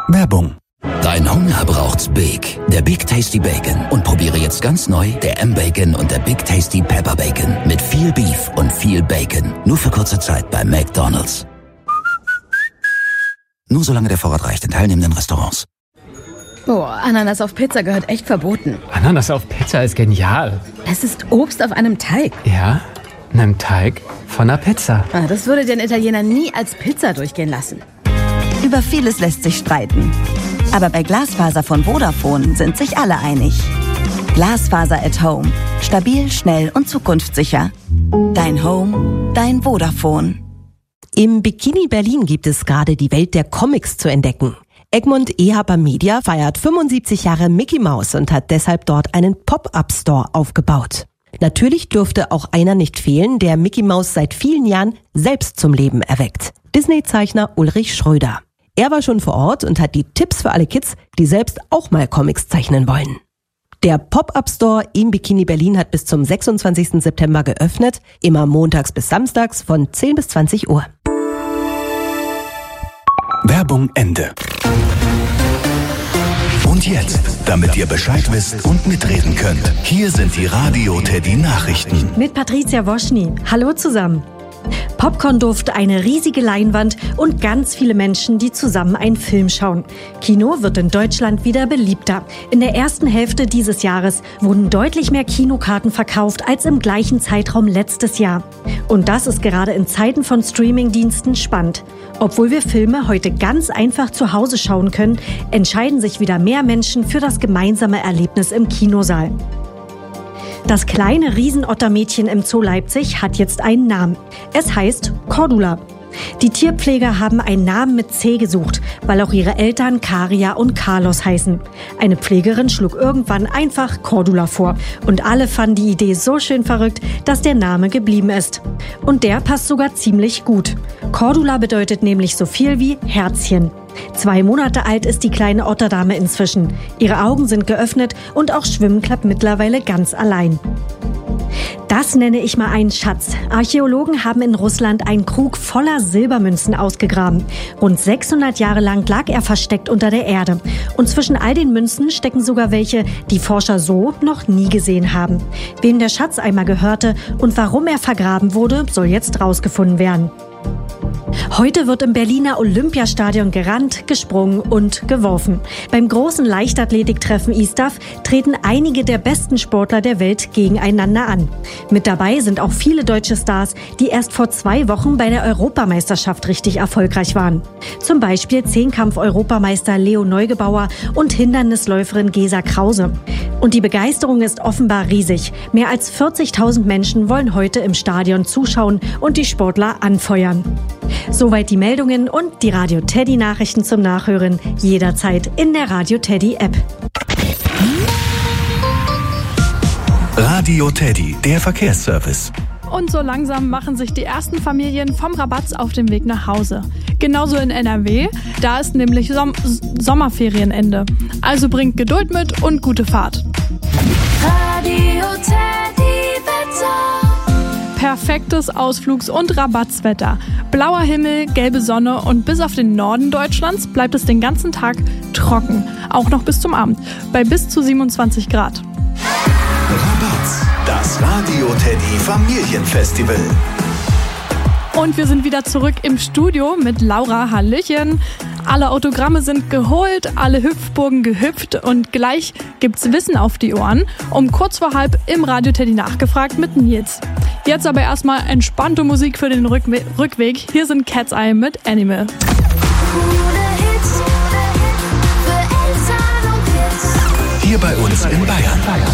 Werbung. Dein Hunger braucht's Big. Der Big Tasty Bacon. Und probiere jetzt ganz neu der M-Bacon und der Big Tasty Pepper Bacon. Mit viel Beef und viel Bacon. Nur für kurze Zeit bei McDonald's. Nur solange der Vorrat reicht in teilnehmenden Restaurants. Oh, Ananas auf Pizza gehört echt verboten. Ananas auf Pizza ist genial. Es ist Obst auf einem Teig. Ja, einem Teig von einer Pizza. Das würde den Italiener nie als Pizza durchgehen lassen. Über vieles lässt sich streiten. Aber bei Glasfaser von Vodafone sind sich alle einig. Glasfaser at Home. Stabil, schnell und zukunftssicher. Dein Home, dein Vodafone. Im Bikini Berlin gibt es gerade die Welt der Comics zu entdecken. Egmont Ehaber Media feiert 75 Jahre Mickey Mouse und hat deshalb dort einen Pop-Up-Store aufgebaut. Natürlich dürfte auch einer nicht fehlen, der Mickey Mouse seit vielen Jahren selbst zum Leben erweckt. Disney-Zeichner Ulrich Schröder. Er war schon vor Ort und hat die Tipps für alle Kids, die selbst auch mal Comics zeichnen wollen. Der Pop-Up-Store im Bikini Berlin hat bis zum 26. September geöffnet, immer montags bis samstags von 10 bis 20 Uhr. Werbung Ende. Und jetzt, damit ihr Bescheid wisst und mitreden könnt, hier sind die Radio Teddy Nachrichten. Mit Patricia Woschny. Hallo zusammen. Popcornduft, eine riesige Leinwand und ganz viele Menschen, die zusammen einen Film schauen. Kino wird in Deutschland wieder beliebter. In der ersten Hälfte dieses Jahres wurden deutlich mehr Kinokarten verkauft als im gleichen Zeitraum letztes Jahr. Und das ist gerade in Zeiten von Streamingdiensten spannend. Obwohl wir Filme heute ganz einfach zu Hause schauen können, entscheiden sich wieder mehr Menschen für das gemeinsame Erlebnis im Kinosaal. Das kleine Riesenottermädchen im Zoo Leipzig hat jetzt einen Namen. Es heißt Cordula. Die Tierpfleger haben einen Namen mit C gesucht, weil auch ihre Eltern Karia und Carlos heißen. Eine Pflegerin schlug irgendwann einfach Cordula vor. Und alle fanden die Idee so schön verrückt, dass der Name geblieben ist. Und der passt sogar ziemlich gut. Cordula bedeutet nämlich so viel wie Herzchen. 2 Monate alt ist die kleine Otterdame inzwischen. Ihre Augen sind geöffnet und auch Schwimmen klappt mittlerweile ganz allein. Das nenne ich mal einen Schatz. Archäologen haben in Russland einen Krug voller Silbermünzen ausgegraben. Rund 600 Jahre lang lag er versteckt unter der Erde. Und zwischen all den Münzen stecken sogar welche, die Forscher so noch nie gesehen haben. Wem der Schatz einmal gehörte und warum er vergraben wurde, soll jetzt rausgefunden werden. Heute wird im Berliner Olympiastadion gerannt, gesprungen und geworfen. Beim großen Leichtathletiktreffen ISTAF treten einige der besten Sportler der Welt gegeneinander an. Mit dabei sind auch viele deutsche Stars, die erst vor 2 Wochen bei der Europameisterschaft richtig erfolgreich waren. Zum Beispiel Zehnkampf-Europameister Leo Neugebauer und Hindernisläuferin Gesa Krause. Und die Begeisterung ist offenbar riesig. Mehr als 40.000 Menschen wollen heute im Stadion zuschauen und die Sportler anfeuern. Soweit die Meldungen und die Radio Teddy Nachrichten zum Nachhören jederzeit in der Radio Teddy App. Radio Teddy, der Verkehrsservice. Und so langsam machen sich die ersten Familien vom Rabatz auf den Weg nach Hause. Genauso in NRW, da ist nämlich Sommerferienende. Also bringt Geduld mit und gute Fahrt. Radio Teddy Wetter. Perfektes Ausflugs- und Rabattswetter. Blauer Himmel, gelbe Sonne und bis auf den Norden Deutschlands bleibt es den ganzen Tag trocken. Auch noch bis zum Abend, bei bis zu 27 Grad. Rabatz, das Radio Teddy Familienfestival. Und wir sind wieder zurück im Studio mit Laura. Hallöchen. Alle Autogramme sind geholt, alle Hüpfburgen gehüpft und gleich gibt's Wissen auf die Ohren. Um kurz vor halb im Radio Teddy nachgefragt mit Nils. Jetzt aber erstmal entspannte Musik für den Rückweg. Hier sind Cat's Eye mit Animal. Hier bei uns in Bayern.